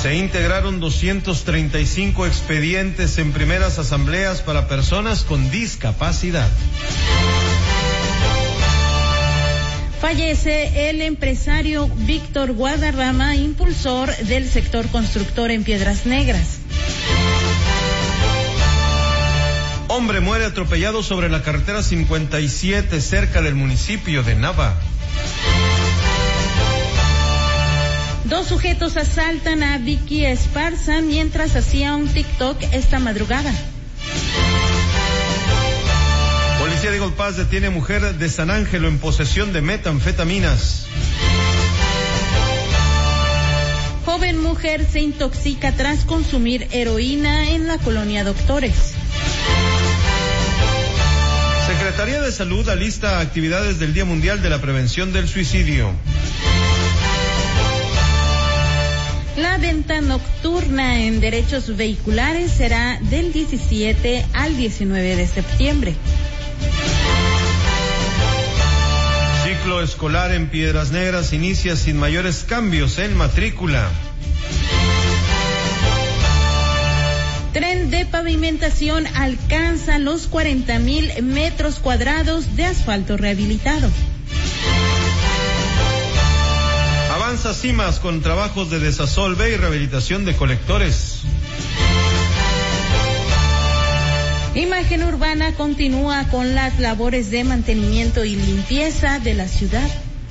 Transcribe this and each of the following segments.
Se integraron 235 expedientes en primeras asambleas para personas con discapacidad. Fallece el empresario Víctor Guadarrama, impulsor del sector constructor en Piedras Negras. Hombre muere atropellado sobre la carretera 57 cerca del municipio de Nava. 2 sujetos asaltan a Vicky Esparza mientras hacía un TikTok esta madrugada. Policía de Eagle Pass detiene a mujer de San Ángelo en posesión de metanfetaminas. Joven mujer se intoxica tras consumir heroína en la colonia Doctores. Secretaría de Salud alista actividades del Día Mundial de la Prevención del Suicidio. La venta nocturna en derechos vehiculares será del 17 al 19 de septiembre. Ciclo escolar en Piedras Negras inicia sin mayores cambios en matrícula. Tren de pavimentación alcanza los 40,000 metros cuadrados de asfalto rehabilitado. Avanza CIMAS con trabajos de desasolve y rehabilitación de colectores. Imagen Urbana continúa con las labores de mantenimiento y limpieza de la ciudad.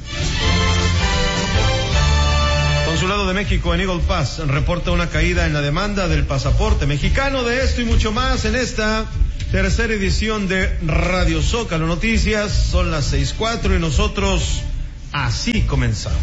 Consulado de México en Eagle Pass reporta una caída en la demanda del pasaporte mexicano. De esto y mucho más en esta tercera edición de Radio Zócalo Noticias. Son las 6:04 y nosotros así comenzamos.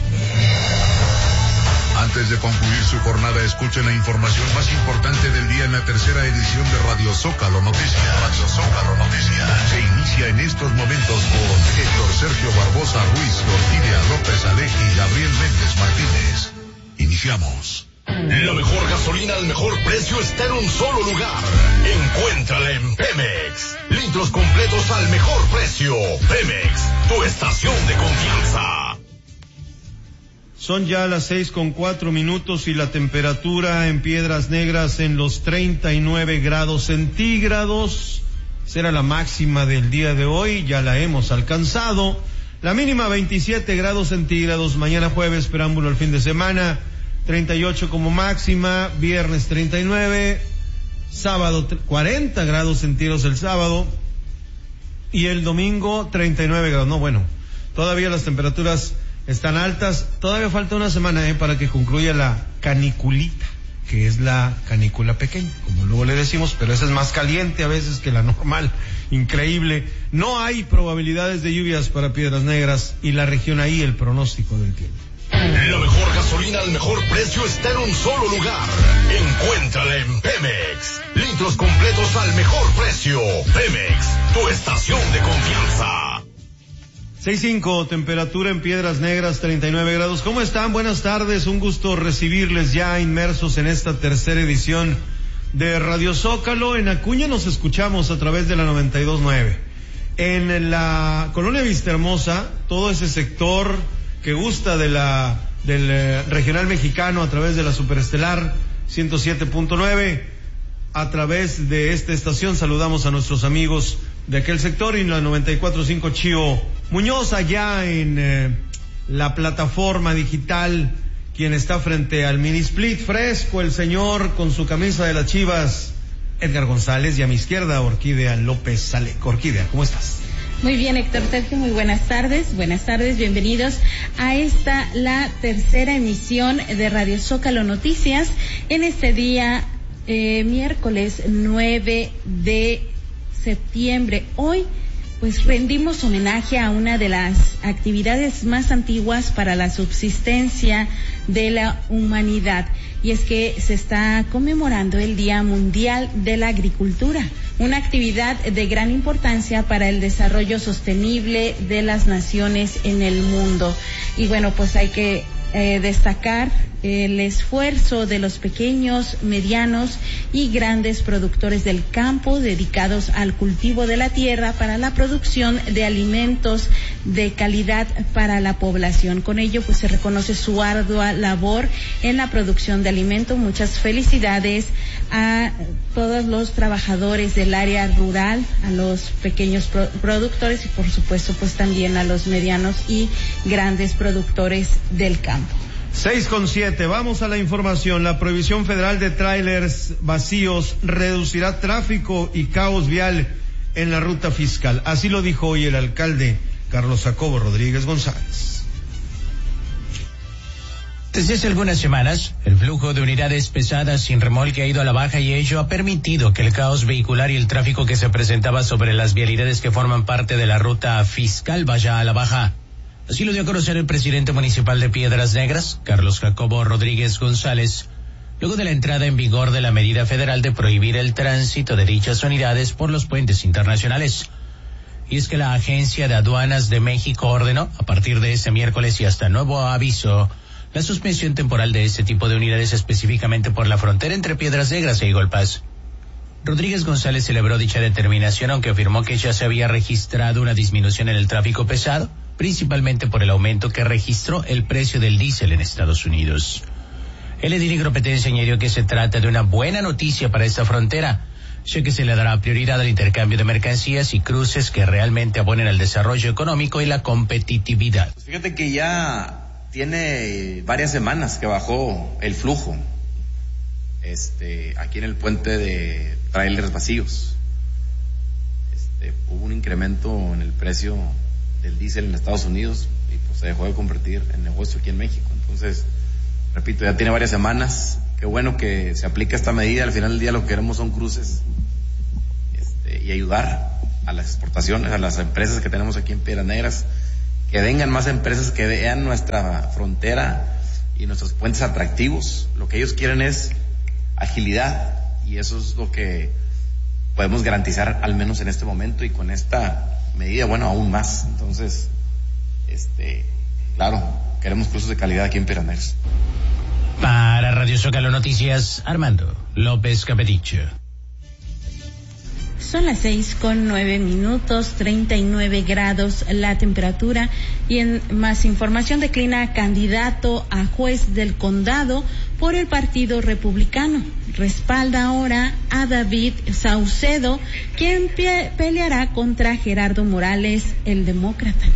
Antes de concluir su jornada, escuchen la información más importante del día en la tercera edición de Radio Zócalo Noticias. Radio Zócalo Noticias se inicia en estos momentos con Héctor Sergio Barbosa Ruiz, Orquídea López Aleji y Gabriel Méndez Martínez. Iniciamos. La mejor gasolina al mejor precio está en un solo lugar. Encuéntrala en Pemex. Litros completos al mejor precio. Pemex, tu estación de confianza. Son ya las 6:04 y la temperatura en Piedras Negras en los 39 grados centígrados. Será la máxima del día de hoy, ya la hemos alcanzado. La mínima 27 grados centígrados. Mañana jueves, preámbulo al fin de semana, 38 como máxima. Viernes 39. Sábado 40 grados centígrados el sábado. Y el domingo 39 grados. No, bueno, todavía las temperaturas están altas. Todavía falta una semana para que concluya la caniculita, que es la canícula pequeña, como luego le decimos, pero esa es más caliente a veces que la normal. Increíble. No hay probabilidades de lluvias para Piedras Negras y la región ahí, el pronóstico del tiempo. La mejor gasolina al mejor precio está en un solo lugar. Encuéntrala en Pemex. Litros completos al mejor precio. Pemex, tu estación de confianza. 6:05, temperatura en Piedras Negras, 39 grados. ¿Cómo están? Buenas tardes, un gusto recibirles ya inmersos en esta tercera edición de Radio Zócalo. En Acuña nos escuchamos a través de la 92.9. En la colonia Vistahermosa, todo ese sector que gusta del regional mexicano a través de la Superestelar 107.9, a través de esta estación saludamos a nuestros amigos de aquel sector, y en la 94.5 Chío Muñoz, allá en la plataforma digital, quien está frente al mini split fresco, el señor con su camisa de las Chivas, Edgar González, y a mi izquierda Orquídea López Salek. Orquídea, ¿cómo estás? Muy bien, Héctor Sergio, muy buenas tardes, bienvenidos a esta, la tercera emisión de Radio Zócalo Noticias, en este día miércoles 9 de septiembre. Hoy pues rendimos homenaje a una de las actividades más antiguas para la subsistencia de la humanidad, y es que se está conmemorando el Día Mundial de la Agricultura, una actividad de gran importancia para el desarrollo sostenible de las naciones en el mundo. Y bueno, pues hay que destacar el esfuerzo de los pequeños, medianos y grandes productores del campo dedicados al cultivo de la tierra para la producción de alimentos de calidad para la población. Con ello, pues se reconoce su ardua labor en la producción de alimentos. Muchas felicidades a todos los trabajadores del área rural, a los pequeños productores y por supuesto pues también a los medianos y grandes productores del campo. 6:07, vamos a la información. La prohibición federal de tráilers vacíos reducirá tráfico y caos vial en la ruta fiscal. Así lo dijo hoy el alcalde Carlos Jacobo Rodríguez González. Desde hace algunas semanas, el flujo de unidades pesadas sin remolque ha ido a la baja y ello ha permitido que el caos vehicular y el tráfico que se presentaba sobre las vialidades que forman parte de la ruta fiscal vaya a la baja. Así lo dio a conocer el presidente municipal de Piedras Negras, Carlos Jacobo Rodríguez González, luego de la entrada en vigor de la medida federal de prohibir el tránsito de dichas unidades por los puentes internacionales. Y es que la Agencia de Aduanas de México ordenó, a partir de este miércoles y hasta nuevo aviso, la suspensión temporal de este tipo de unidades específicamente por la frontera entre Piedras Negras e Igolpaz. Rodríguez González celebró dicha determinación, aunque afirmó que ya se había registrado una disminución en el tráfico pesado, principalmente por el aumento que registró el precio del diésel en Estados Unidos. El edil Hidropetense añadió que se trata de una buena noticia para esta frontera, ya que se le dará prioridad al intercambio de mercancías y cruces que realmente abonen al desarrollo económico y la competitividad. Pues fíjate que ya tiene varias semanas que bajó el flujo aquí en el puente de trailers vacíos. Hubo un incremento en el precio del diésel en Estados Unidos y pues se dejó de convertir en negocio aquí en México. Entonces, repito, ya tiene varias semanas. Qué bueno que se aplica esta medida. Al final del día lo que queremos son cruces y ayudar a las exportaciones, a las empresas que tenemos aquí en Piedras Negras, que vengan más empresas, que vean nuestra frontera y nuestros puentes atractivos. Lo que ellos quieren es agilidad y eso es lo que podemos garantizar al menos en este momento y con esta medida, bueno, aún más. Entonces, claro, queremos cruces de calidad aquí en Piedras Negras. Para Radio Zócalo Noticias, Armando López Capeticho. Son las 6:09, 39 grados la temperatura. Y en más información, declina candidato a juez del condado por el Partido Republicano. Respalda ahora a David Saucedo, quien peleará contra Gerardo Morales, el demócrata.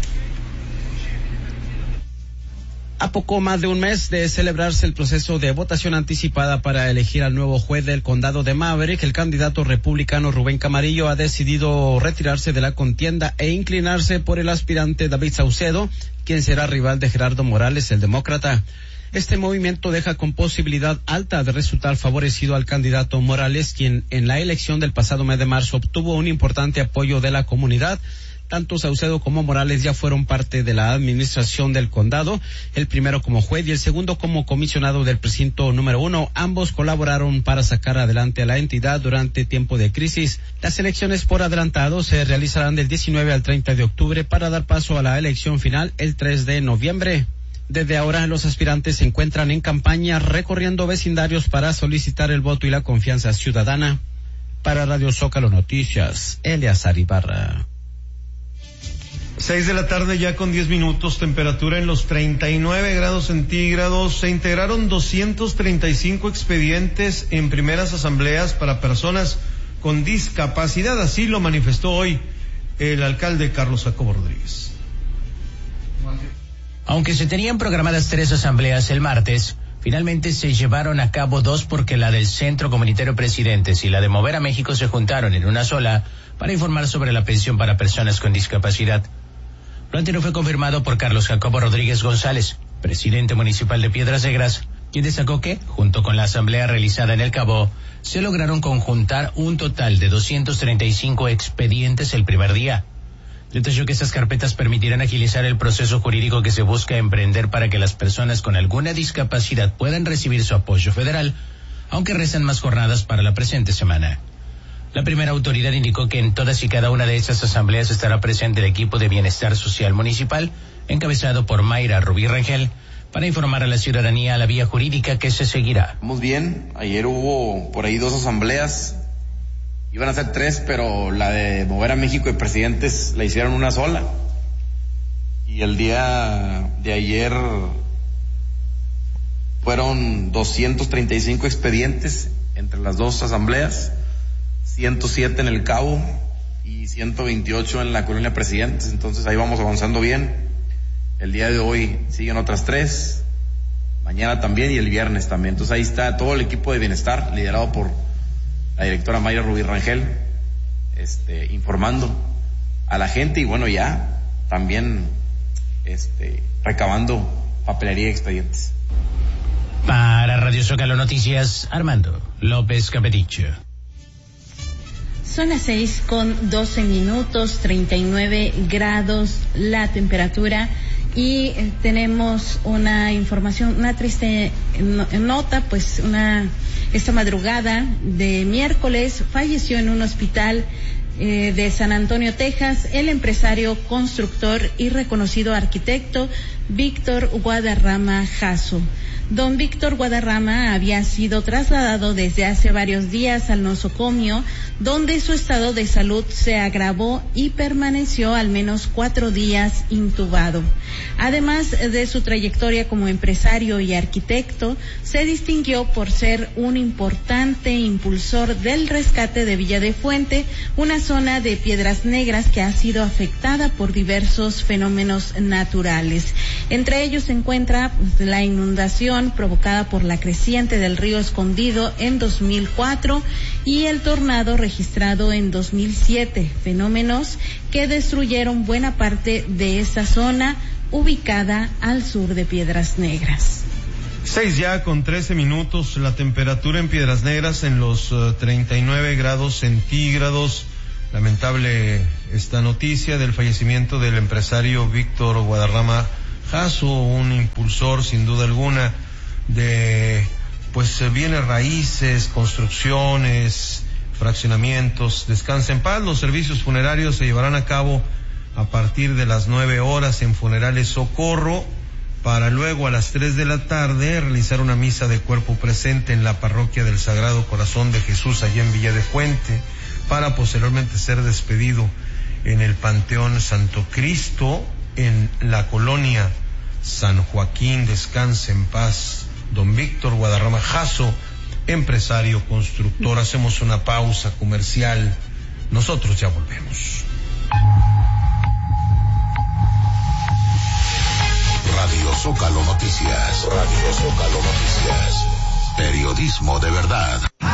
A poco más de un mes de celebrarse el proceso de votación anticipada para elegir al nuevo juez del condado de Maverick, el candidato republicano Rubén Camarillo ha decidido retirarse de la contienda e inclinarse por el aspirante David Saucedo, quien será rival de Gerardo Morales, el demócrata. Este movimiento deja con posibilidad alta de resultar favorecido al candidato Morales, quien en la elección del pasado mes de marzo obtuvo un importante apoyo de la comunidad. Tanto Saucedo como Morales ya fueron parte de la administración del condado, el primero como juez y el segundo como comisionado del precinto número 1. Ambos colaboraron para sacar adelante a la entidad durante tiempo de crisis. Las elecciones por adelantado se realizarán del 19 al 30 de octubre para dar paso a la elección final el 3 de noviembre. Desde ahora los aspirantes se encuentran en campaña recorriendo vecindarios para solicitar el voto y la confianza ciudadana. Para Radio Zócalo Noticias, Eleazar Ibarra. 6 de la tarde ya con 10 minutos, temperatura en los 39 grados centígrados. Se integraron 235 expedientes en primeras asambleas para personas con discapacidad. Así lo manifestó hoy el alcalde Carlos Jacobo Rodríguez. Aunque se tenían programadas 3 asambleas el martes, finalmente se llevaron a cabo 2 porque la del Centro Comunitario Presidentes y la de Mover a México se juntaron en una sola para informar sobre la pensión para personas con discapacidad. Lo anterior fue confirmado por Carlos Jacobo Rodríguez González, presidente municipal de Piedras Negras, quien destacó que, junto con la asamblea realizada en El Cabo, se lograron conjuntar un total de 235 expedientes el primer día. Detalló que estas carpetas permitirán agilizar el proceso jurídico que se busca emprender para que las personas con alguna discapacidad puedan recibir su apoyo federal, aunque restan más jornadas para la presente semana. La primera autoridad indicó que en todas y cada una de estas asambleas estará presente el equipo de Bienestar Social Municipal, encabezado por Mayra Rubí Rangel, para informar a la ciudadanía la vía jurídica que se seguirá. Vamos bien, ayer hubo por ahí 2 asambleas, iban a ser 3, pero la de Mover a México y Presidentes la hicieron una sola. Y el día de ayer fueron 235 expedientes entre las dos asambleas, 107 en el Cabo y 128 en la Colonia Presidentes. Entonces ahí vamos avanzando bien. El día de hoy siguen otras 3, mañana también y el viernes también. Entonces ahí está todo el equipo de bienestar liderado por la directora Mayra Rubí Rangel, informando a la gente y bueno, ya también recabando papelería y expedientes. Para Radio Zócalo Noticias, Armando López Capeticho. Son las 6:12, 39 grados la temperatura y tenemos una información, una triste nota, pues esta madrugada de miércoles falleció en un hospital de San Antonio, Texas, el empresario, constructor y reconocido arquitecto Víctor Guadarrama Jasso. Don Víctor Guadarrama había sido trasladado desde hace varios días al nosocomio, donde su estado de salud se agravó y permaneció al menos 4 días intubado. Además de su trayectoria como empresario y arquitecto, se distinguió por ser un importante impulsor del rescate de Villa de Fuente, una zona de Piedras Negras que ha sido afectada por diversos fenómenos naturales. Entre ellos se encuentra la inundación provocada por la creciente del río Escondido en 2004 y el tornado registrado en 2007, fenómenos que destruyeron buena parte de esa zona ubicada al sur de Piedras Negras. 6:13, la temperatura en Piedras Negras en los 39 grados centígrados. Lamentable esta noticia del fallecimiento del empresario Víctor Guadarrama Jasso, un impulsor sin duda alguna de bienes raíces, construcciones, fraccionamientos. Descansa en paz. Los servicios funerarios se llevarán a cabo a partir de las 9 horas en Funerales Socorro, para luego a las 3 de la tarde realizar una misa de cuerpo presente en la parroquia del Sagrado Corazón de Jesús allá en Villa de Fuente, para posteriormente ser despedido en el Panteón Santo Cristo en la colonia San Joaquín. Descanse en paz don Víctor Guadarrama Jasso, empresario constructor. Hacemos una pausa comercial, nosotros ya volvemos. Radio Zócalo Noticias. Radio Zócalo Noticias. Periodismo de verdad.